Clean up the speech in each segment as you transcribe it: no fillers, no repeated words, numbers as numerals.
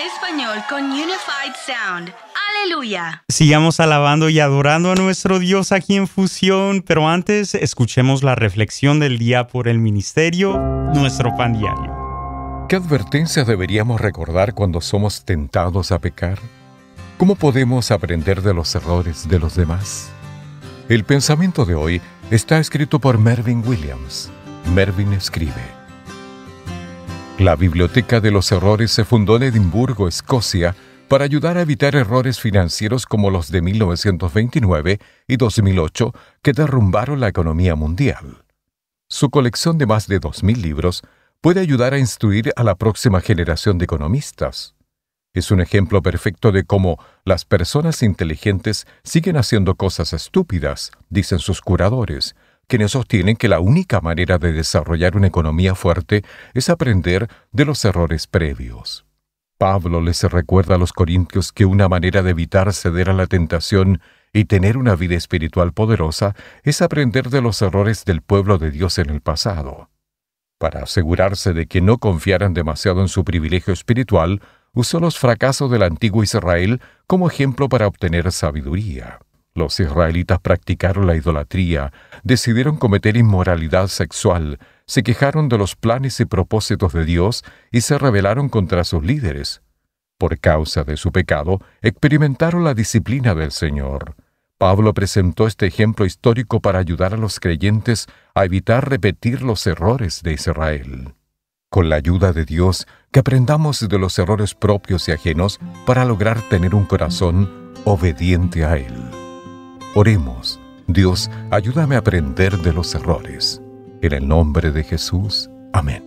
español con Unified Sound. ¡Aleluya! Sigamos alabando y adorando a nuestro Dios aquí en Fusión, pero antes escuchemos la reflexión del día por el ministerio, nuestro pan diario. ¿Qué advertencias deberíamos recordar cuando somos tentados a pecar? ¿Cómo podemos aprender de los errores de los demás? El pensamiento de hoy está escrito por Mervyn Williams. Mervyn escribe: La Biblioteca de los Errores se fundó en Edimburgo, Escocia, para ayudar a evitar errores financieros como los de 1929 y 2008 que derrumbaron la economía mundial. Su colección de más de 2.000 libros puede ayudar a instruir a la próxima generación de economistas. Es un ejemplo perfecto de cómo las personas inteligentes siguen haciendo cosas estúpidas, dicen sus curadores, quienes sostienen que la única manera de desarrollar una economía fuerte es aprender de los errores previos. Pablo les recuerda a los corintios que una manera de evitar ceder a la tentación y tener una vida espiritual poderosa es aprender de los errores del pueblo de Dios en el pasado. Para asegurarse de que no confiaran demasiado en su privilegio espiritual, usó los fracasos del antiguo Israel como ejemplo para obtener sabiduría. Los israelitas practicaron la idolatría, decidieron cometer inmoralidad sexual, se quejaron de los planes y propósitos de Dios y se rebelaron contra sus líderes. Por causa de su pecado, experimentaron la disciplina del Señor. Pablo presentó este ejemplo histórico para ayudar a los creyentes a evitar repetir los errores de Israel. Con la ayuda de Dios, que aprendamos de los errores propios y ajenos para lograr tener un corazón obediente a Él. Oremos. Dios, ayúdame a aprender de los errores. En el nombre de Jesús. Amén.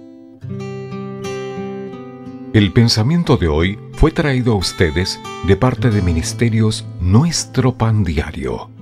El pensamiento de hoy fue traído a ustedes de parte de Ministerios Nuestro Pan Diario.